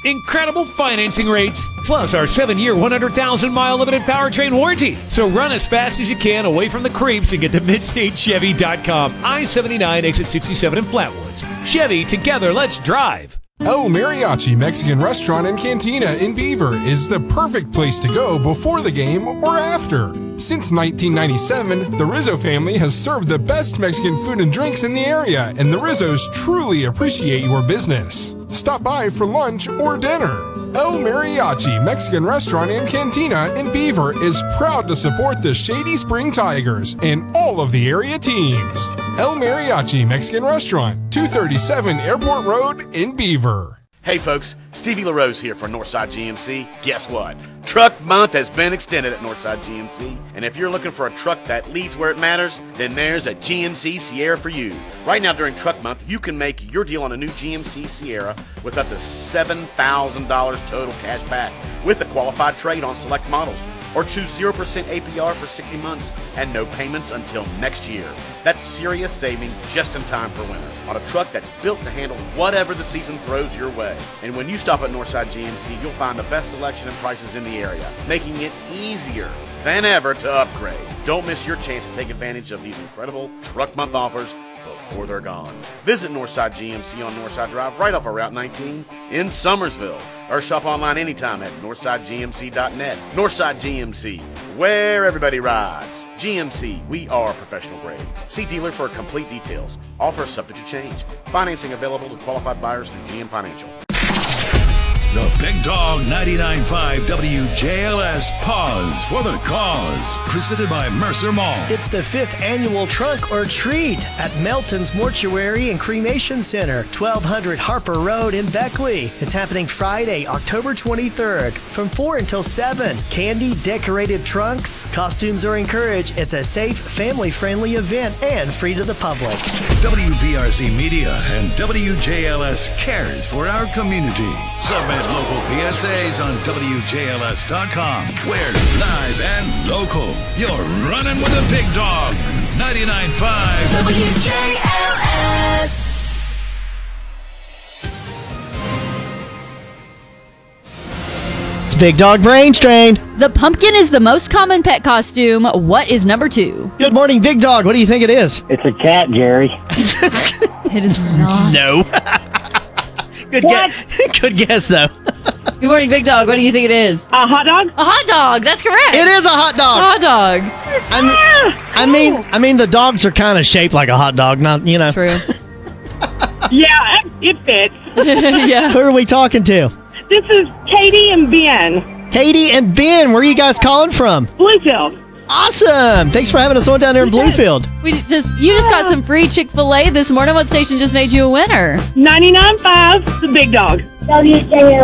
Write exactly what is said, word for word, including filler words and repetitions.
incredible financing rates, plus our seven-year, one hundred thousand mile limited powertrain warranty. So run as fast as you can away from the creeps and get to midstate chevy dot com. I seventy-nine, exit sixty-seven in Flatwoods. Chevy, together, let's drive. El Mariachi Mexican Restaurant and Cantina in Beaver is the perfect place to go before the game or after. Since nineteen ninety-seven, the Rizzo family has served the best Mexican food and drinks in the area, and the Rizzos truly appreciate your business. Stop by for lunch or dinner. El Mariachi Mexican Restaurant and Cantina in Beaver is proud to support the Shady Spring Tigers and all of the area teams. El Mariachi Mexican Restaurant, two thirty-seven Airport Road in Beaver. Hey folks, Stevie LaRose here for Northside G M C. Guess what? Truck Month has been extended at Northside G M C, and if you're looking for a truck that leads where it matters, then there's a G M C Sierra for you. Right now during Truck Month, you can make your deal on a new G M C Sierra with up to seven thousand dollars total cash back with a qualified trade on select models, or choose zero percent A P R for sixty months and no payments until next year. That's serious saving just in time for winter on a truck that's built to handle whatever the season throws your way. And when you stop at Northside G M C, you'll find the best selection and prices in the area, making it easier than ever to upgrade. Don't miss your chance to take advantage of these incredible Truck Month offers before they're gone. Visit Northside G M C on Northside Drive right off of Route nineteen in Summersville, or shop online anytime at northside g m c dot net. Northside G M C, where everybody rides. G M C, we are professional grade. See dealer for complete details. Offer subject to change. Financing available to qualified buyers through G M Financial. The Big Dog ninety-nine point five W J L S Pause for the Cause, presented by Mercer Mall. It's the fifth annual Trunk or Treat at Melton's Mortuary and Cremation Center, twelve hundred Harper Road in Beckley. It's happening Friday, October twenty-third, from four until seven. Candy, decorated trunks, costumes are encouraged. It's a safe, family-friendly event and free to the public. W V R C Media and W J L S cares for our community. Submit local P S As on W J L S dot com. We're live and local. You're running with a big dog. ninety-nine point five W J L S. It's Big Dog Brain Strain. The pumpkin is the most common pet costume. What is number two? Good morning, Big Dog. What do you think it is? It's a cat, Jerry. It is not. No. Good guess. Good guess, though. Good morning, Big Dog. What do you think it is? A hot dog? A hot dog. That's correct. It is a hot dog. A hot dog. I mean, I mean, I mean, the dogs are kind of shaped like a hot dog, not, you know. True. Yeah, it fits. Yeah. Who are we talking to? This is Katie and Ben. Katie and Ben, where are you guys calling from? Bluefield. Awesome. Thanks for having us on down there in Bluefield. We just you just got some free Chick-fil-A this morning. What station just made you a winner? ninety-nine point five, the Big Dog. W J L